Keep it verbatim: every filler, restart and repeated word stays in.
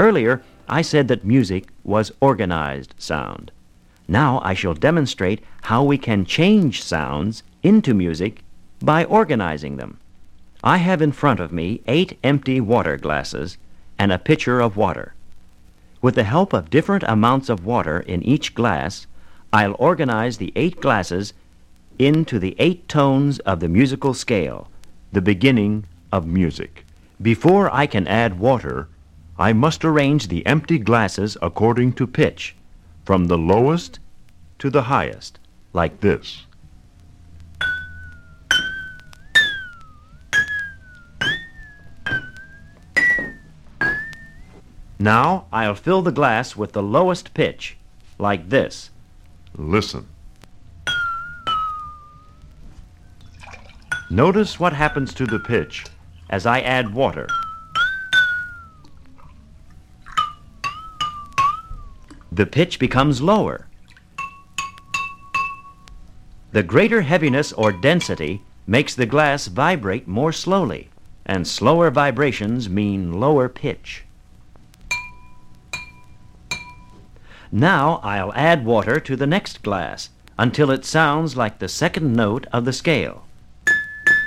Earlier, I said that music was organized sound. Now I shall demonstrate how we can change sounds into music by organizing them. I have in front of me eight empty water glasses and a pitcher of water. With the help of different amounts of water in each glass, I'll organize the eight glasses into the eight tones of the musical scale, the beginning of music. Before I can add water, I must arrange the empty glasses according to pitch, from the lowest to the highest, like this. Now I'll fill the glass with the lowest pitch, like this. Listen. Notice what happens to the pitch as I add water. The pitch becomes lower. The greater heaviness or density makes the glass vibrate more slowly, and slower vibrations mean lower pitch. Now I'll add water to the next glass until it sounds like the second note of the scale.